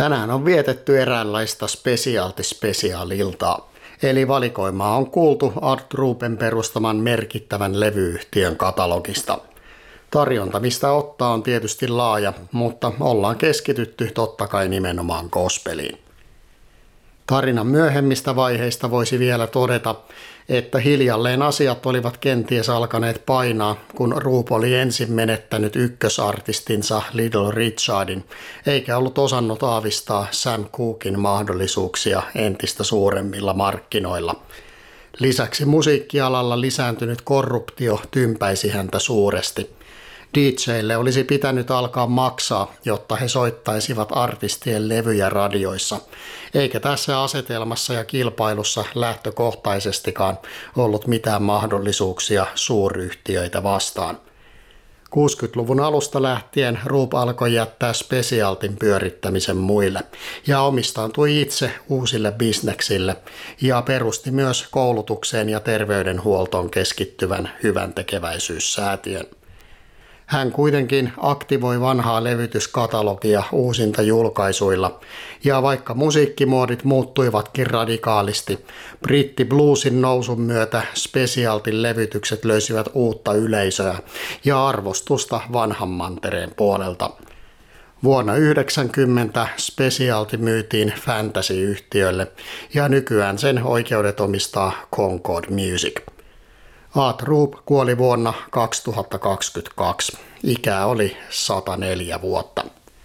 Tänään on vietetty eräänlaista spesiaaliltaa, eli valikoimaa on kuultu Art Groupen perustaman merkittävän levyyhtiön katalogista. Tarjonta mistä ottaa on tietysti laaja, mutta ollaan keskitytty totta kai nimenomaan gospeliin. Tarinan myöhemmistä vaiheista voisi vielä todeta, että hiljalleen asiat olivat kenties alkaneet painaa, kun Roop oli ensin menettänyt ykkösartistinsa Little Richardin, eikä ollut osannut aavistaa Sam Cooken mahdollisuuksia entistä suuremmilla markkinoilla. Lisäksi musiikkialalla lisääntynyt korruptio tympäisi häntä suuresti. DJille olisi pitänyt alkaa maksaa, jotta he soittaisivat artistien levyjä radioissa, eikä tässä asetelmassa ja kilpailussa lähtökohtaisestikaan ollut mitään mahdollisuuksia suuryhtiöitä vastaan. 60-luvun alusta lähtien Roop alkoi jättää Specialtyn pyörittämisen muille ja omistautui itse uusille bisneksille ja perusti myös koulutukseen ja terveydenhuoltoon keskittyvän hyväntekeväisyyssäätiön. Hän kuitenkin aktivoi vanhaa levytyskatalogia uusinta julkaisuilla, ja vaikka musiikkimuodit muuttuivatkin radikaalisti, brittibluesin nousun myötä Specialtyn levytykset löysivät uutta yleisöä ja arvostusta vanhan mantereen puolelta. Vuonna 1990 Specialty myytiin Fantasy-yhtiölle ja nykyään sen oikeudet omistaa Concord Music. Art Roop kuoli vuonna 2022. Ikää oli 104 vuotta.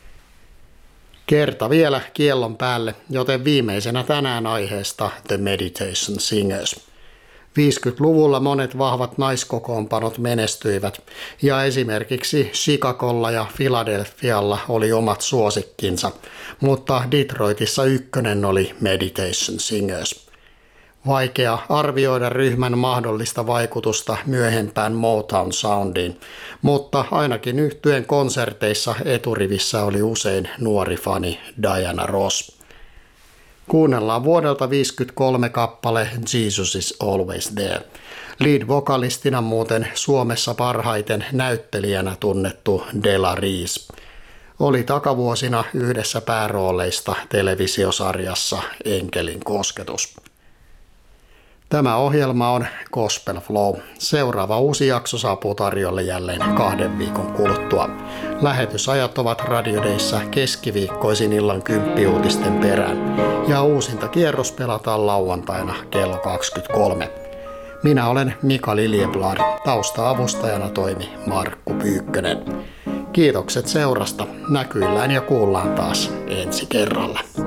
Kerta vielä kiellon päälle, joten viimeisenä tänään aiheesta The Meditation Singers. 50-luvulla monet vahvat naiskokoonpanot menestyivät ja esimerkiksi Chicagolla ja Philadelphialla oli omat suosikkinsa, mutta Detroitissa ykkönen oli Meditation Singers. Vaikea arvioida ryhmän mahdollista vaikutusta myöhempään Motown soundiin, mutta ainakin yhtyeen konserteissa eturivissä oli usein nuori fani Diana Ross. Kuunnellaan vuodelta 1953 kappale Jesus is Always There. Lead-vokalistina muuten Suomessa parhaiten näyttelijänä tunnettu Della Reese. Oli takavuosina yhdessä päärooleista televisiosarjassa Enkelin kosketus. Tämä ohjelma on Gospel Flow. Seuraava uusi jakso saapuu tarjolle jälleen 2 viikon kuluttua. Lähetysajat ovat radiodeissa keskiviikkoisin illan 10 uutisten perään ja uusinta kierros pelataan lauantaina kello 23. Minä olen Mika Liljeblad, tausta-avustajana toimi Markku Pyykkönen. Kiitokset seurasta, näkyillään ja kuullaan taas ensi kerralla.